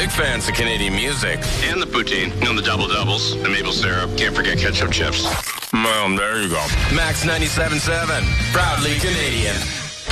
Big fans of Canadian music. And the poutine. The double doubles. The maple syrup. Can't forget ketchup chips. Well, there you go. Max 97.7. Proudly Canadian.